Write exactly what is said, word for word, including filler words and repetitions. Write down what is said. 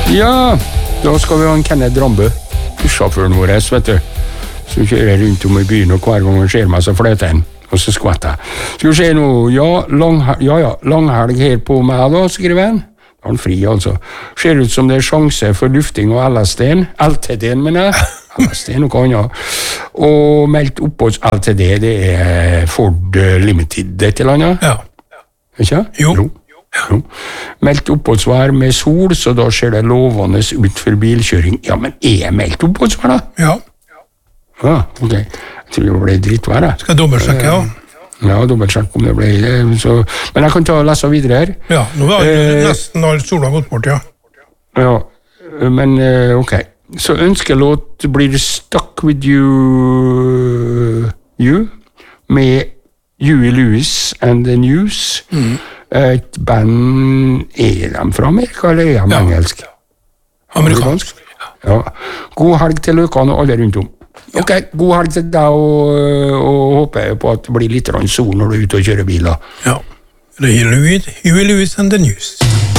Ja, da skal vi ha en Kenneth Rambø, bussjåføren vår, vet du. Så kjører jeg rundt om i byen, og hver gang han ser meg, så fløter han, og så skvatter jeg. Skal vi se nå, ja, langhelg, ja, ja, langhelg her på meg da, skriver han. Han fri, altså. Ser ut som det er sjanse for lufting og L S D-en. L T D-en, mener jeg. L S D, noe annet. Og meldt opp hos L T D, det er Ford Limited, et eller annet. Ja. Ikke? Jo. Jo. jo. Meldt oppholdsvær med sol, så da ser det lovende ut for bilkjøring. Ja, men er jeg meldt oppholdsvær da? Ja. Ja, ok. Jeg tror det ble drittvær, da. Skal jeg dobbeltsjekke, ja? Ja, dobbeltsjekke om det ble det. Så... Men jeg kan ta og lese videre her. Ja, nå har jeg nesten all sola gått bort, ja. Ja, men ok. Så ønskelåt blir Stuck With You, you med Huey Lewis and the News. Mm. Et band, er de fra Amerika, eller er de Ja. engelsk? Amerikansk. Ja. God helg til Løkan og alle rundt om. Ok, god helg til deg, og, og håper på at det blir litt sol når du er ute og kjører biler. Ja. Huey Lewis and the News.